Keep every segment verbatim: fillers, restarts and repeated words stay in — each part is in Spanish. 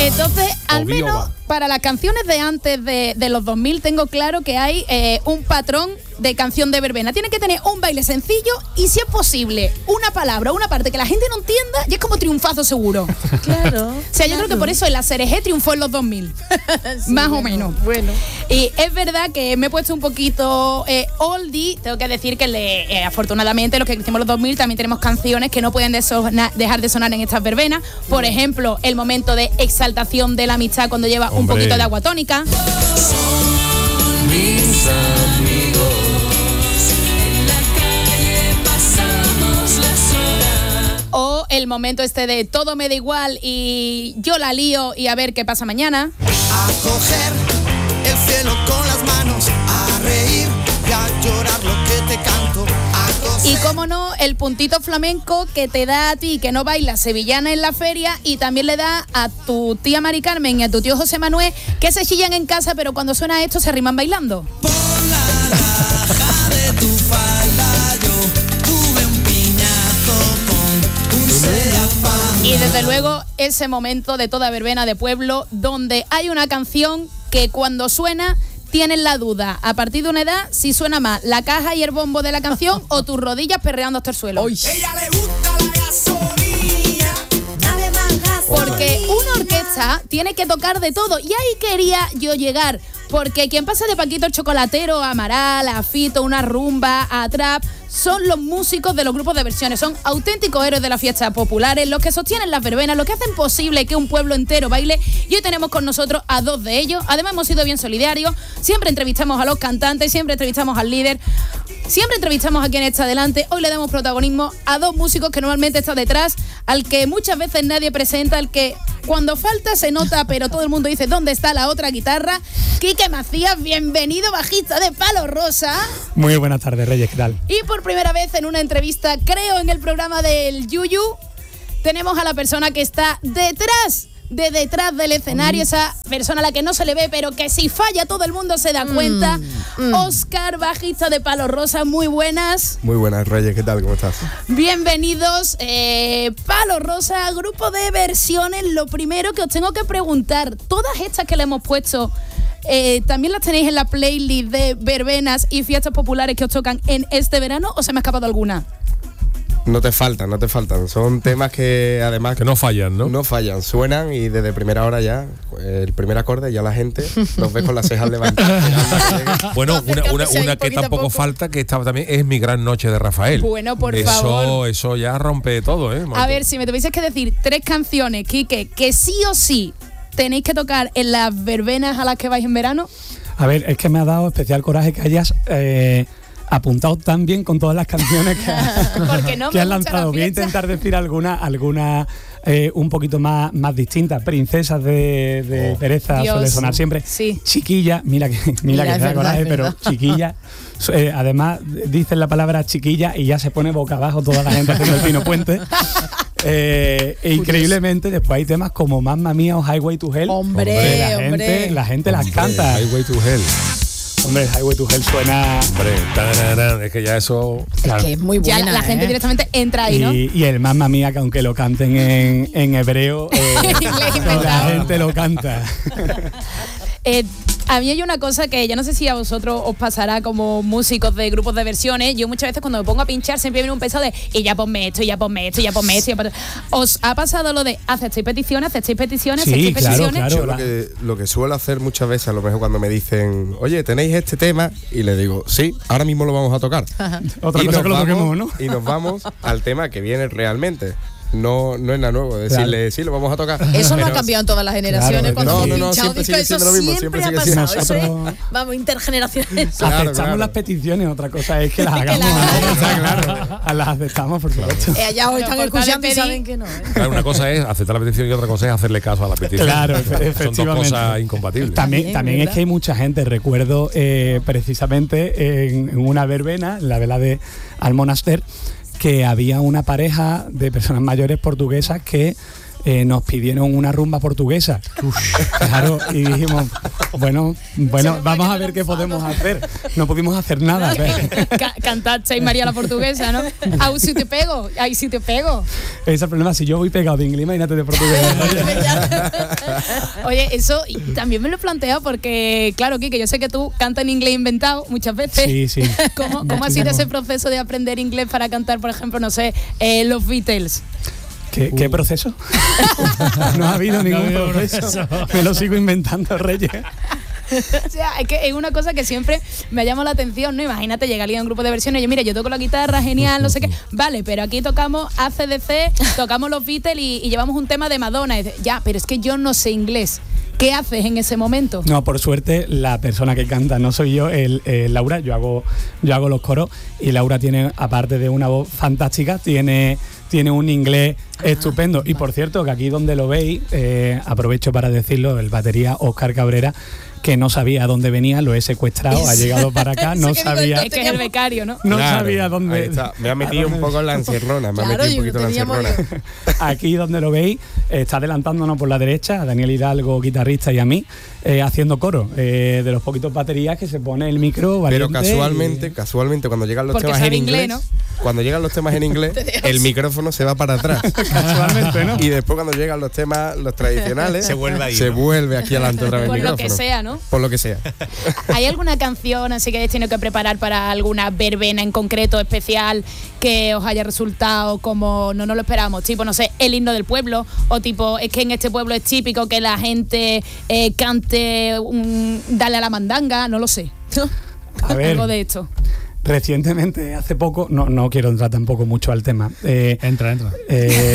Entonces, al Obvio menos va. para las canciones de antes de, de los dos mil tengo claro que hay eh, un patrón de canción de verbena. Tiene que tener un baile sencillo y, si es posible, una palabra, una parte que la gente no entienda, y es como triunfazo seguro. Claro. O sea, yo claro. creo que por eso el Aserejé triunfó en los dos mil. Sí, Más bueno, o menos. Bueno. Y es verdad que me he puesto un poquito eh, oldie. Tengo que decir que le, eh, afortunadamente los que crecimos en los dos mil también tenemos canciones que no pueden de sona- dejar de sonar en estas verbenas. Por ejemplo, el momento de exaltación de la amistad cuando lleva un Hombre. poquito de agua tónica. Mis amigos, en la calle pasamos las horas. O el momento este de todo me da igual y yo la lío y a ver qué pasa mañana. A coger el cielo con las manos, a reír y a llorar lo que te canto, a Y coser. cómo no, el puntito flamenco que te da a ti que no bailas sevillana en la feria, y también le da a tu tía Mari Carmen y a tu tío José Manuel, que se chillan en casa, pero cuando suena esto se arriman bailando. Por la raja de tu falda yo tuve un piñazo con un Seat Panda. Y desde luego ese momento de toda verbena de pueblo donde hay una canción que cuando suena tienes la duda a partir de una edad si suena más la caja y el bombo de la canción o tus rodillas perreando hasta el suelo. Ella le gusta la gasolina, dale más gasolina. Porque una orquesta tiene que tocar de todo, y ahí quería yo llegar, porque quien pasa de Paquito el Chocolatero a Amaral, a Fito, una rumba, a trap, son los músicos de los grupos de versiones, son auténticos héroes de las fiestas populares, los que sostienen las verbenas, los que hacen posible que un pueblo entero baile, y hoy tenemos con nosotros a dos de ellos. Además hemos sido bien solidarios, siempre entrevistamos a los cantantes, siempre entrevistamos al líder, siempre entrevistamos a quien está delante. Hoy le damos protagonismo a dos músicos que normalmente están detrás, al que muchas veces nadie presenta, al que cuando falta se nota, pero todo el mundo dice ¿dónde está la otra guitarra? Quique Macías, bienvenido, bajista de Palo Rosa. Muy buenas tardes, Reyes, ¿qué tal? Y por primera vez en una entrevista, creo, en el programa del Yuyu, tenemos a la persona que está detrás de detrás del escenario, esa persona a la que no se le ve, pero que si falla todo el mundo se da cuenta. Mm, mm. Óscar, bajista de Palo Rosa, muy buenas. Muy buenas, Reyes, ¿qué tal? ¿Cómo estás? Bienvenidos. Eh, Palo Rosa, grupo de versiones. Lo primero que os tengo que preguntar, todas estas que le hemos puesto, eh, ¿también las tenéis en la playlist de verbenas y fiestas populares que os tocan en este verano, o se me ha escapado alguna? No te faltan, no te faltan. Son temas que además... Que no fallan, ¿no? No fallan, suenan y desde primera hora ya, el primer acorde, ya la gente nos ve con las cejas levantadas. Bueno, una, una, una que tampoco falta, que esta también es Mi Gran Noche de Rafael. Bueno, por eso, favor. Eso ya rompe todo, ¿eh? A ver, si me tuvieses que decir tres canciones, Quique, que sí o sí tenéis que tocar en las verbenas a las que vais en verano. A ver, es que me ha dado especial coraje que hayas eh, apuntado tan bien con todas las canciones que, Porque no que me has gusta lanzado. la Voy a fiesta. intentar decir alguna, alguna eh, un poquito más, más distinta. Princesas de, de Oh. Pereza Dios. suele sonar siempre. Sí. Chiquilla, mira que, mira Mira, que es te da verdad, coraje, es pero verdad. chiquilla. Eh, además, dicen la palabra chiquilla y ya se pone boca abajo toda la gente haciendo el Pino Puente. Eh, e increíblemente después hay temas como Mamma Mía o Highway to Hell. Hombre, que la hombre. gente, la gente las Hombre, canta. Highway to Hell. Hombre, Highway to Hell suena. Hombre, tararán, es que ya eso... Claro. Es que es muy Ya buena. la, la gente ¿eh? directamente entra ahí, ¿no? Y, y el Mamma Mía, que aunque lo canten en, en hebreo, eh, Inglés la inventado. gente lo canta. Eh, a mí hay una cosa que yo no sé si a vosotros os pasará como músicos de grupos de versiones. Yo muchas veces cuando me pongo a pinchar siempre viene un peso de y ya ponme esto, y ya ponme esto, y ya ponme esto, y ya ponme esto. ¿Os ha pasado lo de aceptéis peticiones, aceptéis peticiones, Sí, aceptéis claro, peticiones? claro. Yo lo que, lo que suelo hacer muchas veces, a lo mejor cuando me dicen, oye, ¿tenéis este tema? Y le digo, sí, ahora mismo lo vamos a tocar. Otra Y cosa nos que lo vamos- toquemos, ¿no? Y nos vamos al tema que viene realmente. No, no es nada nuevo, decirle, sí, lo vamos a tocar. Eso no Pero- ha cambiado en todas las generaciones. Claro, cuando no, hemos no, no, pinchado siempre discos, sigue eso siendo lo mismo, siempre siempre ha sigue pasado. siendo. Eso es, Nosotros- vamos, intergeneraciones. Claro, Aceptamos claro. las peticiones, otra cosa es que las hagamos. las ¿no? Está claro. Las aceptamos, por supuesto. Eh, allá os Pero están por tal escuchando de y pedir- saben que no. ¿eh? Claro, una cosa es aceptar la petición y otra cosa es hacerle caso a la petición. Claro, Son dos efectivamente. cosas incompatibles. También, También, también es ¿verdad? que hay mucha gente, recuerdo eh, precisamente en, en una verbena, en la vela de Almonaster, que había una pareja de personas mayores portuguesas que eh, nos pidieron una rumba portuguesa. Claro, y dijimos, bueno, bueno, vamos a ver qué podemos hacer. No pudimos hacer nada. Ca- Cantaste María la portuguesa, ¿no? Ay, si te pego, ay, si te pego. Ese es el problema, si yo voy pegado de inglés, imagínate de portugués. Oye, eso y también me lo he planteado porque, claro, Kike, yo sé que tú cantas en inglés inventado muchas veces. Sí, sí. ¿Cómo, cómo ha sido ese proceso de aprender inglés para cantar, por ejemplo, no sé, eh, los Beatles? ¿Qué, ¿Qué proceso? No ha habido ningún No ha habido proceso. proceso. Me lo sigo inventando, Reyes. O sea, es que es una cosa que siempre me ha llamado la atención, ¿no? Imagínate, llega alguien a un grupo de versiones y yo, mira, yo toco la guitarra, genial, no sé qué. Vale, pero aquí tocamos A C D C, tocamos los Beatles y, y llevamos un tema de Madonna. Y dice, ya, pero es que yo no sé inglés. ¿Qué haces en ese momento? No, por suerte la persona que canta no soy yo, el, el Laura. Yo hago, yo hago los coros y Laura tiene, aparte de una voz fantástica, tiene, tiene un inglés estupendo. Y por cierto, que aquí donde lo veis, eh, aprovecho para decirlo, el batería Óscar Cabrera, que no sabía dónde venía, lo he secuestrado, ha llegado para acá, no sabía, Es que es el becario, ¿no? no Claro, sabía ahí dónde. está. Me ha metido un poco en la encierrona, me ha Claro, metido un yo poquito en la teníamos encierrona. Aquí donde lo veis, está adelantándonos por la derecha a Daniel Hidalgo, guitarrista, y a mí, eh, haciendo coro, eh, de los poquitos baterías que se pone el micro Pero valiente casualmente, y- casualmente cuando llegan los Porque temas en sabe inglés, inglés, cuando llegan los temas en inglés, el micrófono se va para atrás. Casualmente, ¿no? Y después cuando llegan los temas, los tradicionales, Se vuelve ahí, se ¿no? vuelve aquí adelante otra vez el Por lo micrófono. que sea, ¿no? Por lo que sea. ¿Hay alguna canción así que hayáis tenido que preparar para alguna verbena en concreto, especial, que os haya resultado como no nos lo esperábamos? Tipo, no sé, el himno del pueblo, o tipo, es que en este pueblo es típico que la gente eh, cante un Dale a la mandanga, no lo sé. A ver. Algo de esto. Recientemente, hace poco, no, no quiero entrar tampoco mucho al tema. Eh, Entra, entra. eh,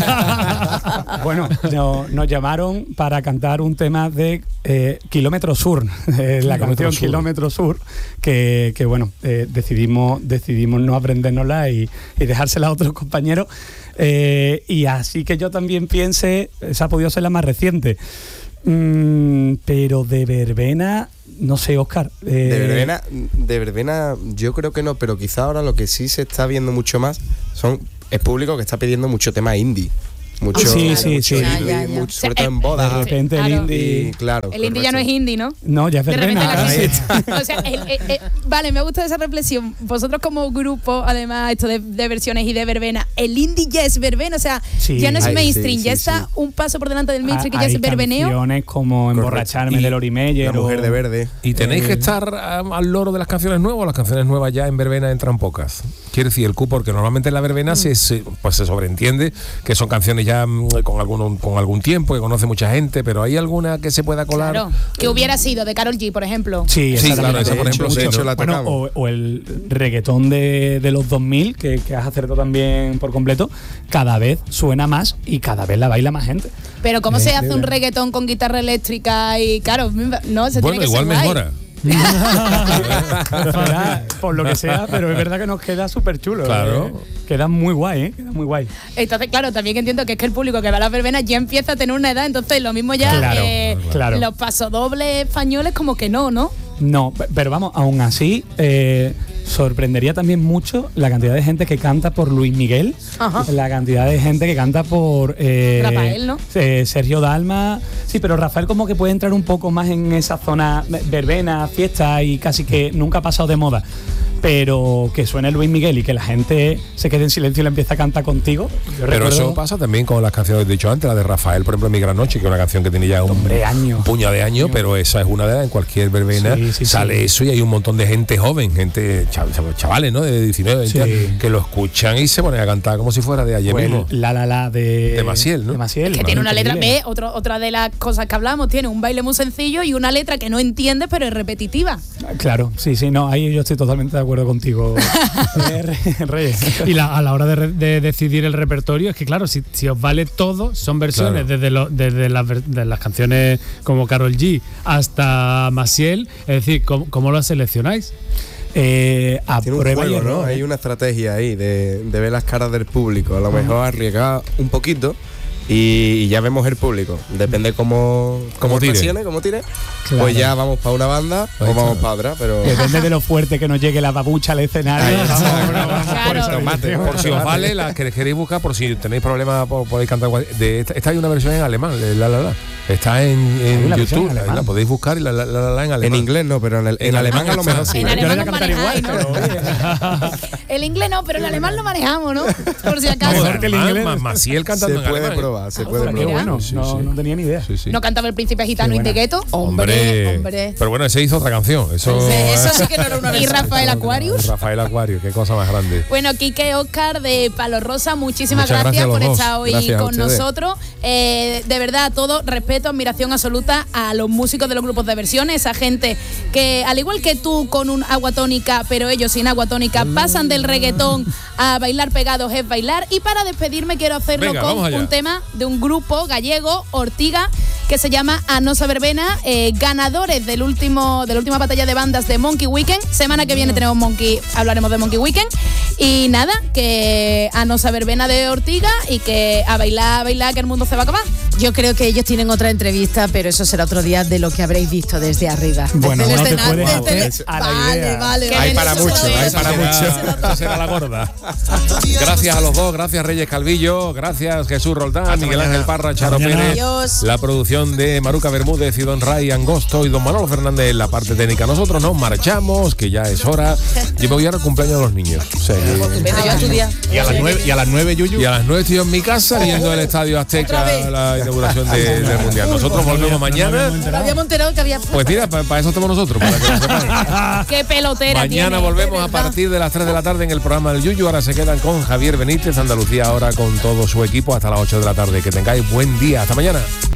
bueno, no- nos llamaron para cantar un tema de eh, Kilómetro Sur, eh, la canción Sur. Kilómetro Sur, que, que bueno, eh, decidimos, decidimos no aprendérnosla y, y dejársela a otros compañeros. Eh, y así que yo también piense, esa ha podido ser la más reciente. Mm, pero de verbena, no sé, Óscar. eh, De verbena, de verbena yo creo que no, pero quizá ahora lo que sí se está viendo mucho más son es público que está pidiendo mucho tema indie. Mucho, Sí, sí, mucho sí. indie, Ya, ya, ya. mucho- sobre O sea, todo en De bodas. repente el Claro. indie. Y claro. El indie ya no es correcto. indie, ¿no? No, ya es De repente verbena. la Ahí gente- o sea, el- el- el- vale, me gusta esa reflexión. Vosotros como grupo, además, esto de, de versiones y de verbena, el indie ya es verbena, o sea, Sí. ya no es Ay, mainstream, sí, ya sí, está sí. un paso por delante del mainstream, que ya Hay es verbeneo. canciones como Emborracharme Y de Lori Meyer. La mujer o- de verde. ¿Y tenéis Eh, que estar um, al loro de las canciones nuevas o las canciones nuevas ya en verbena entran pocas? Quiero decir, el cupo, porque normalmente en la verbena se, se- pues se sobreentiende que son canciones ya mm, con algún, con algún tiempo, que conoce mucha gente, pero ¿hay alguna que se pueda colar? Claro, que hubiera sido de Karol G, por ejemplo. Sí, Sí, exactamente. claro, esa, por De ejemplo, hecho, sí, mucho. ¿no? la Bueno, tocamos. o, o el reggaetón de, de los dos mil, que, que has acertado también por completo, cada vez suena más y cada vez la baila más gente. Pero ¿cómo Eh, se hace un eh. reggaetón con guitarra eléctrica? Y claro, no, se Bueno, tiene que igual ser guay. mejora. Ojalá, por lo que sea, pero es verdad que nos queda súper chulo. Claro. eh. Queda muy guay, ¿eh? Queda muy guay. Entonces, claro, también entiendo que es que el público que va a las verbenas ya empieza a tener una edad, entonces lo mismo ya Claro, eh, claro. los pasodobles españoles como que no, ¿no? No, pe- pero vamos, aún así, eh, sorprendería también mucho la cantidad de gente que canta por Luis Miguel, Ajá. la cantidad de gente que canta por eh, Rafael, ¿no? eh, Sergio Dalma. Sí, pero Rafael como que puede entrar un poco más en esa zona verbena, fiesta y casi que nunca ha pasado de moda. Pero que suene Luis Miguel y que la gente se quede en silencio y le empiece a cantar contigo. Yo Pero recuerdo- eso pasa también con las canciones que he dicho antes, la de Rafael, por ejemplo, Mi Gran Noche, que es una canción que tenía ya un, Hombre, años. un puñado de años, pero esa es una de las, en cualquier verbena Sí, sí, sale sí. eso y hay un montón de gente joven, gente, chav- chav- chavales, ¿no? De diecinueve, veinte Sí. años, que lo escuchan y se ponen a cantar como si fuera de ayer Pues mismo. la la la de, De Maciel, ¿no? de Maciel, Que bueno, tiene una letra, increíble. ve, otro, otra de las cosas que hablamos, tiene un baile muy sencillo y una letra que no entiendes, pero es repetitiva. Claro, sí, sí, no, ahí yo estoy totalmente de acuerdo contigo, eh, Re- Reyes. Y la- a la hora de, re- de decidir el repertorio, es que claro, si, si os vale todo, son versiones Claro. desde, lo- desde las, ver- de las canciones como Karol G hasta Maciel, es decir, ¿cómo, cómo lo seleccionáis? Eh, a Tiene un prueba y juego, ¿no? error, Hay ¿eh? una estrategia ahí de, de ver las caras del público. A lo mejor arriesgar un poquito, y, y ya vemos el público. Depende cómo, cómo tire. reaccione, cómo tire. Claro. Pues ya vamos para una banda Ahí o vamos está. para otra, pero Depende de lo fuerte que nos llegue la babucha al escenario. Ahí Vamos, está. vamos, vamos por Claro. esa Tomate, dirección. Por si os vale, las que queréis buscar, por si tenéis problemas, po- podéis cantar. cual- De esta, esta hay una versión en alemán, de la la la. Está en, en Hay una versión YouTube, en alemán. la podéis buscar y la la la, la, la en en alemán. inglés no, pero en, el- en En alemán a lo mejor sí. En Yo alemán lo voy a lo cantar igual, manejáis, pero oye. El inglés no, pero el alemán lo manejamos, ¿no? Por si No, acaso. Mejor que el alemán, inglés. Ma- Maciel Se cantando en puede alemán. probar, se Ah, puede pues Qué mira. probar. bueno, Sí, no, sí. no tenía ni idea. Sí, sí. No cantaba el príncipe gitano Qué y de buena. gueto. Hombre, hombre. Pero bueno, ese hizo otra canción. Eso, Eso sí que no era una Y versión. Rafael Aquarius. Rafael Acuario, qué cosa más grande. Bueno, Quique Oscar de Palo Rosa, muchísimas Muchas gracias, gracias a por los dos. estar hoy Gracias a con ustedes. nosotros. Eh, de verdad, todo respeto, admiración absoluta a los músicos de los grupos de versiones, esa gente que, al igual que tú, con un agua tónica, pero ellos sin agua tónica, pasan del reggaetón a bailar pegados es bailar. Y para despedirme quiero hacerlo Venga, con vamos allá. un tema de un grupo gallego, Ortiga, que se llama Anosa Verbena, eh, ganadores del último de la última batalla de bandas de Monkey Weekend. Semana que viene tenemos Monkey, hablaremos de Monkey Weekend. Y nada, que Anosa Verbena de Ortiga y que a bailar, a bailar, que el mundo se va a acabar. Yo creo que ellos tienen otra entrevista, pero eso será otro día de lo que habréis visto desde arriba. Bueno, Desde el no te escenario, puedes desde el- hacer a la Vale, idea. vale, Que vale. Hay para eso mucho, será- hay para Será- mucho. esa será la gorda. Gracias a los dos, gracias Reyes Calvillo, gracias Jesús Roldán, Miguel Ángel Parra, Charo mañana. Pérez, Adiós. la producción de Maruca Bermúdez y Don Ray Angosto y Don Manolo Fernández en la parte técnica. Nosotros nos marchamos, que ya es hora. Yo me voy a dar al cumpleaños de los niños. O sea, que- Estupendo, yo a tu día. Y a las nueve, y a las nueve Yuyu. y a las nueve estoy en mi casa viendo el Estadio Azteca, la inauguración de- del Mundial. Nosotros volvemos mañana. Lo habíamos enterado que había. Pues mira, para eso estamos nosotros, para que lo sepáis. Qué pelotera Mañana tiene, volvemos de a verdad. partir de las tres de la tarde en el programa del Yuyu. Ahora se quedan con Javier Benítez, Andalucía ahora con todo su equipo hasta las ocho de la tarde. Que tengáis buen día. Hasta mañana.